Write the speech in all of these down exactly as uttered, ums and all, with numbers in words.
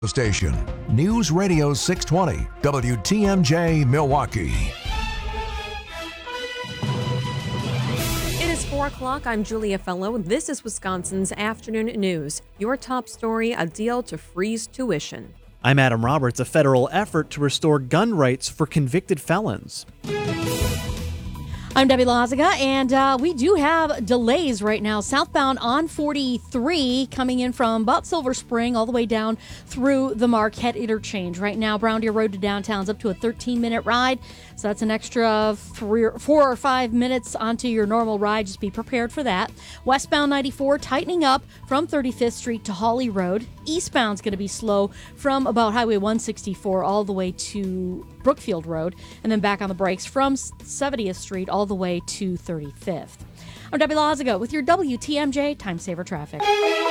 Station, News Radio six twenty, W T M J, Milwaukee. It is four o'clock. I'm Julia Fellow. This is Wisconsin's Afternoon News. Your top story, a deal to freeze tuition. I'm Adam Roberts. A federal effort to restore gun rights for convicted felons. I'm Debbie Lazaga, and uh, we do have delays right now. Southbound on forty-three coming in from about Silver Spring all the way down through the Marquette interchange. Right now, Brown Deer Road to downtown is up to a thirteen-minute ride, so that's an extra three or, four or five minutes onto your normal ride. Just be prepared for that. Westbound ninety-four tightening up from thirty-fifth Street to Hawley Road. Eastbound's going to be slow from about Highway one sixty-four all the way to Brookfield Road, and then back on the brakes from seventieth Street all the way to thirty-fifth. I'm Debbie Lazaga with your W T M J Time Saver Traffic.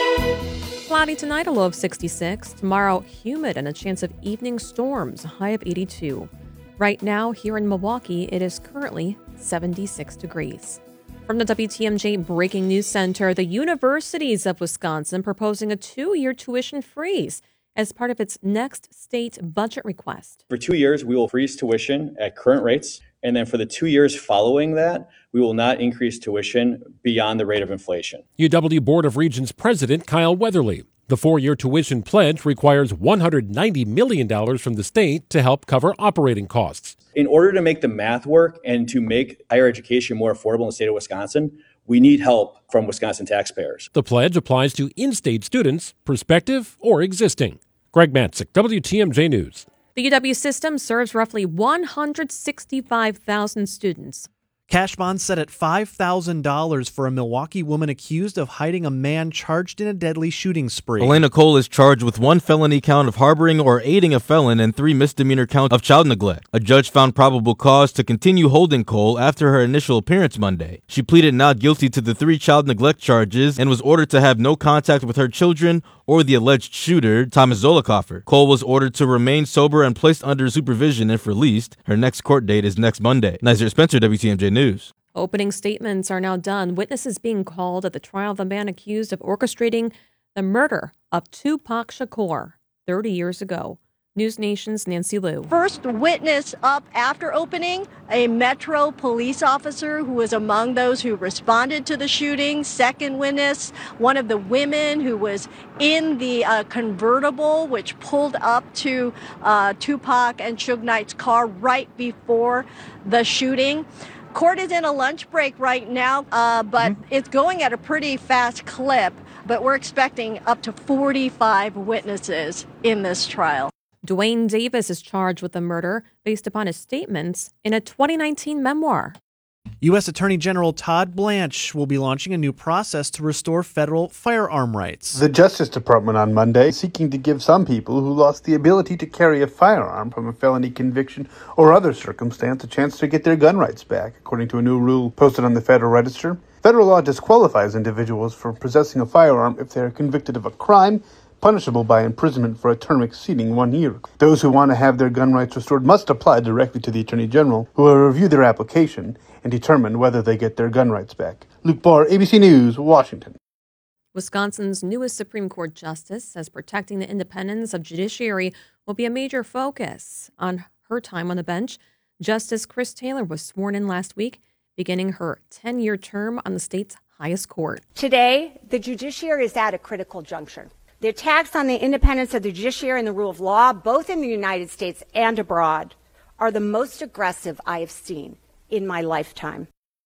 Cloudy tonight, a low of sixty-six. Tomorrow, humid and a chance of evening storms, a high of eighty-two. Right now, here in Milwaukee, it is currently seventy-six degrees. From the W T M J Breaking News Center, the Universities of Wisconsin proposing a two-year tuition freeze as part of its next state budget request. For two years, we will freeze tuition at current rates. And then for the two years following that, we will not increase tuition beyond the rate of inflation. U W Board of Regents President Kyle Weatherly. The four-year tuition pledge requires one hundred ninety million dollars from the state to help cover operating costs. In order to make the math work and to make higher education more affordable in the state of Wisconsin, we need help from Wisconsin taxpayers. The pledge applies to in-state students, prospective or existing. Greg Matzik, W T M J News. The U W system serves roughly one hundred sixty-five thousand students. Cash bond set at five thousand dollars for a Milwaukee woman accused of hiding a man charged in a deadly shooting spree. Elena Cole is charged with one felony count of harboring or aiding a felon and three misdemeanor counts of child neglect. A judge found probable cause to continue holding Cole after her initial appearance Monday. She pleaded not guilty to the three child neglect charges and was ordered to have no contact with her children or the alleged shooter, Thomas Zollicoffer. Cole was ordered to remain sober and placed under supervision if released. Her next court date is next Monday. Nazir Spencer, W T M J News. Opening statements are now done. Witnesses being called at the trial of the man accused of orchestrating the murder of Tupac Shakur thirty years ago. News Nation's Nancy Liu. First witness up after opening, a Metro police officer who was among those who responded to the shooting. Second witness, one of the women who was in the uh, convertible which pulled up to uh, Tupac and Suge Knight's car right before the shooting. Court is in a lunch break right now, uh, but mm-hmm. it's going at a pretty fast clip. But we're expecting up to forty-five witnesses in this trial. Dwayne Davis is charged with the murder based upon his statements in a twenty nineteen memoir. U S Attorney General Todd Blanche will be launching a new process to restore federal firearm rights. The Justice Department on Monday is seeking to give some people who lost the ability to carry a firearm from a felony conviction or other circumstance a chance to get their gun rights back, according to a new rule posted on the Federal Register. Federal law disqualifies individuals from possessing a firearm if they are convicted of a crime punishable by imprisonment for a term exceeding one year. Those who want to have their gun rights restored must apply directly to the Attorney General, who will review their application and determine whether they get their gun rights back. Luke Barr, A B C News, Washington. Wisconsin's newest Supreme Court justice says protecting the independence of judiciary will be a major focus. On her time on the bench, Justice Chris Taylor was sworn in last week, beginning her ten-year term on the state's highest court. Today, the judiciary is at a critical juncture. The attacks on the independence of the judiciary and the rule of law, both in the United States and abroad, are the most aggressive I have seen in my lifetime.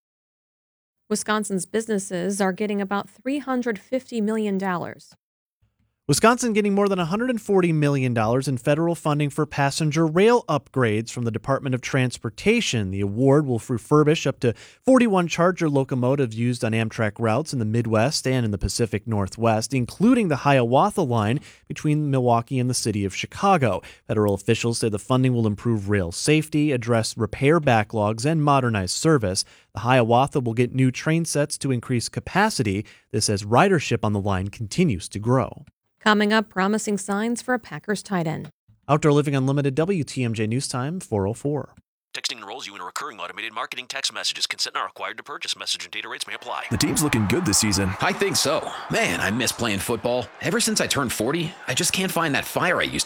Wisconsin's businesses are getting about three hundred fifty million dollars. Wisconsin getting more than one hundred forty million dollars in federal funding for passenger rail upgrades from the Department of Transportation. The award will refurbish up to forty-one Charger locomotives used on Amtrak routes in the Midwest and in the Pacific Northwest, including the Hiawatha line between Milwaukee and the city of Chicago. Federal officials say the funding will improve rail safety, address repair backlogs, and modernize service. The Hiawatha will get new train sets to increase capacity. This as ridership on the line continues to grow. Coming up, promising signs for a Packers tight end. Outdoor Living Unlimited, W T M J News Time, four oh four. Texting enrolls you in a recurring automated marketing text messages. Consent not required to purchase. Message and data rates may apply. The team's looking good this season. I think so. Man, I miss playing football. Ever since I turned forty, I just can't find that fire I used to